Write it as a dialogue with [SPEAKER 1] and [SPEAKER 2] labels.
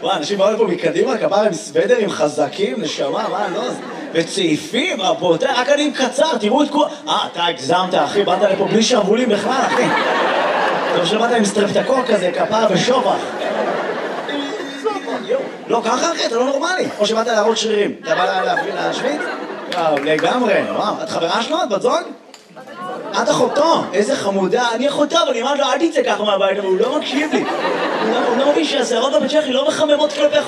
[SPEAKER 1] וואי, אנשים באו לפה מקדימה, כפרה עם סוודרים חזקים, נשמה, מה, לא? וצעיפים, רבותיי, רק אני קצר, תראו את כל... אתה הגזמת, אחי, באת לפה בלי שרוולים בכלל, אחי. טוב שבאת עם סטרפטקור כזה, כפרה ושובח. לא, ככה אחי, אתה לא נורמלי. או שבאת להראות שרירים. אתה בא להשוויץ? וואו, לגמרי. וואו, את חברה שלו? את בת זוג? את אחותו. איזה חמודה. אני אחותו, אבל אני אמרת לו, אל תצא ככה מהבית, אבל הוא לא מקשיב לי. הוא לא מבין שהשערות בבית שלך לא מחממות כלפי